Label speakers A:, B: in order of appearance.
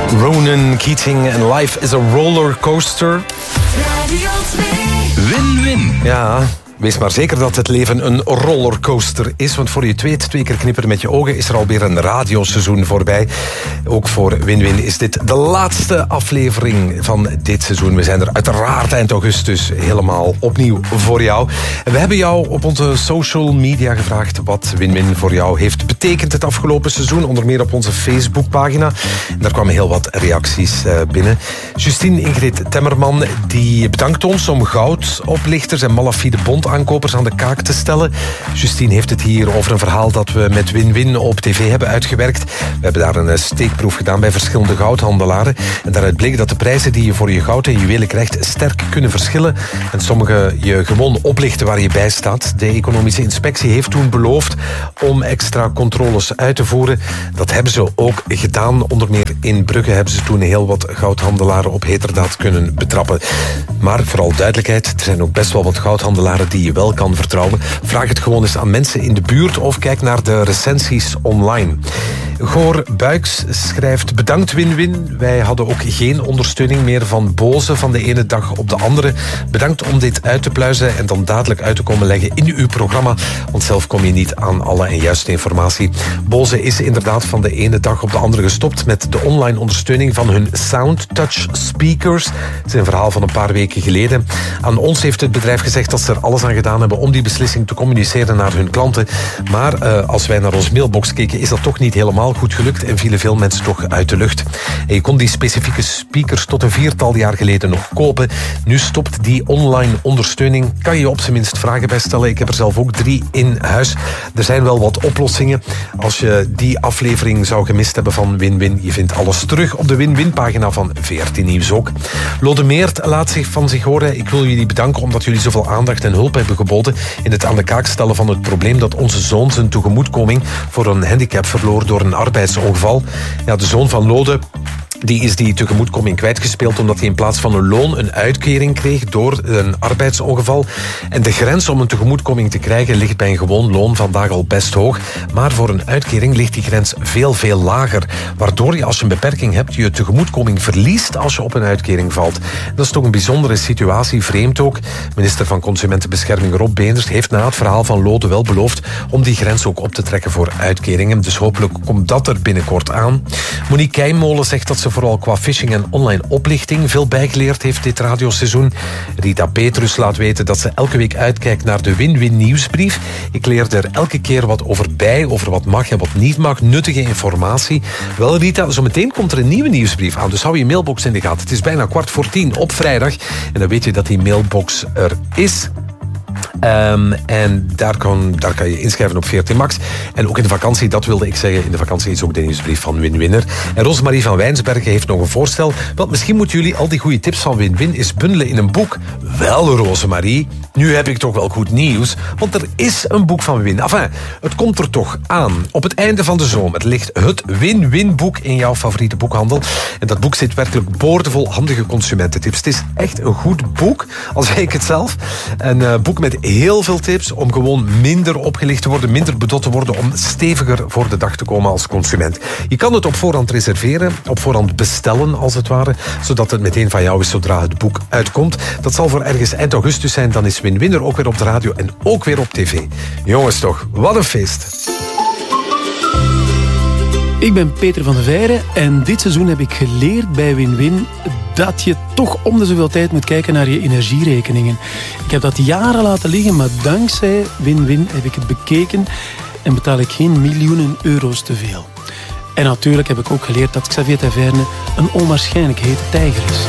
A: Ronan Keating en Life is a Rollercoaster.
B: Radio 2.
C: Win-win.
A: Ja, wees maar zeker dat het leven een rollercoaster is. Want voor je het weet, 2 keer knipperen met je ogen, is er alweer een radioseizoen voorbij. Ook voor Win-win is dit de laatste aflevering van dit seizoen. We zijn er uiteraard eind augustus helemaal opnieuw voor jou. En we hebben jou op onze social media gevraagd wat Win-win voor jou heeft betekend het afgelopen seizoen. Onder meer op onze Facebookpagina. En daar kwamen heel wat reacties binnen. Justine Ingrid Temmerman die bedankt ons om goudoplichters en malafide bondankopers aan de kaak te stellen. Justine heeft het hier over een verhaal dat we met Win-win op tv hebben uitgewerkt. We hebben daar een steekproef gedaan bij verschillende goudhandelaren. En daaruit bleek dat de prijzen die je voor je goud en juwelen krijgt sterk kunnen verschillen. En sommige je gewoon oplichten waar je bij staat. De economische inspectie heeft toen beloofd om extra controles uit te voeren. Dat hebben ze ook gedaan. Onder meer in Brugge hebben ze toen heel wat goudhandelaren op heterdaad kunnen betrappen. Maar vooral duidelijkheid, er zijn ook best wel wat goudhandelaren die je wel kan vertrouwen. Vraag het gewoon eens aan mensen in de buurt of kijk naar de recensies online. Goor Buiks schrijft: bedankt Win-win. Wij hadden ook geen ondersteuning meer van boze van de ene dag op de andere. Bedankt om dit uit te pluizen en dan dadelijk uit te komen leggen in uw programma. Want zelf kom je niet aan alle en juiste informatie. Boze is inderdaad van de ene dag op de andere gestopt met de online ondersteuning van hun SoundTouch speakers. Het is een verhaal van een paar weken geleden. Aan ons heeft het bedrijf gezegd dat ze er alles aan gedaan hebben om die beslissing te communiceren naar hun klanten. Maar als wij naar ons mailbox keken, is dat toch niet helemaal goed gelukt en vielen veel mensen toch uit de lucht. En je kon die specifieke speakers tot een 4-tal jaar geleden nog kopen. Nu stopt die online ondersteuning. Kan je op zijn minst vragen bij stellen. Ik heb er zelf ook 3 in huis. Er zijn wel wat oplossingen. Als je die aflevering zou gemist hebben van Win-win, je vindt alles terug op de Win-win-pagina van VRT Nieuws ook. Lode Meert laat zich van zich horen. Ik wil jullie bedanken omdat jullie zoveel aandacht en hulp hebben geboden in het aan de kaak stellen van het probleem dat onze zoon zijn tegemoetkoming voor een handicap verloor door een arbeidsongeval. Ja, de zoon van Lode die is die tegemoetkoming kwijtgespeeld omdat hij in plaats van een loon een uitkering kreeg door een arbeidsongeval. En de grens om een tegemoetkoming te krijgen ligt bij een gewoon loon vandaag al best hoog. Maar voor een uitkering ligt die grens veel, veel lager. Waardoor je als je een beperking hebt, je tegemoetkoming verliest als je op een uitkering valt. Dat is toch een bijzondere situatie, vreemd ook. Minister van Consumentenbescherming Rob Beenders heeft na het verhaal van Lode wel beloofd om die grens ook op te trekken voor uitkeringen. Dus hopelijk komt dat er binnenkort aan. Monique Keimolen zegt dat ze vooral qua phishing en online oplichting veel bijgeleerd heeft dit radioseizoen. Rita Petrus laat weten dat ze elke week uitkijkt naar de Win-win nieuwsbrief. Ik leer er elke keer wat over bij, over wat mag en wat niet mag. Nuttige informatie. Wel Rita, zometeen komt er een nieuwe nieuwsbrief aan, dus hou je mailbox in de gaten. Het is bijna 9:15 op vrijdag en dan weet je dat die mailbox er is. En daar kan je inschrijven op VRT Max. En ook in de vakantie, dat wilde ik zeggen, in de vakantie is ook de nieuwsbrief van Win-winner. En Rosemarie van Wijnsbergen heeft nog een voorstel. Want misschien moeten jullie al die goede tips van Win-win eens bundelen in een boek. Wel, Rosemarie, nu heb ik toch wel goed nieuws. Want er is een boek van Win. Enfin, het komt er toch aan. Op het einde van de zomer ligt het Win-win boek in jouw favoriete boekhandel. En dat boek zit werkelijk boordevol handige consumententips. Het is echt een goed boek, al zeg ik het zelf. Een boek met heel veel tips om gewoon minder opgelicht te worden, minder bedot te worden, om steviger voor de dag te komen als consument. Je kan het op voorhand reserveren, op voorhand bestellen als het ware, zodat het meteen van jou is zodra het boek uitkomt. Dat zal voor ergens eind augustus zijn, dan is Win-winner ook weer op de radio en ook weer op tv. Jongens toch, wat een feest.
D: Ik ben Peter van de Veire en dit seizoen heb ik geleerd bij Win-win dat je toch om de zoveel tijd moet kijken naar je energierekeningen. Ik heb dat jaren laten liggen, maar dankzij Win-win heb ik het bekeken en betaal ik geen miljoenen euro's te veel. En natuurlijk heb ik ook geleerd dat Xavier Taverne een onwaarschijnlijk hete tijger is.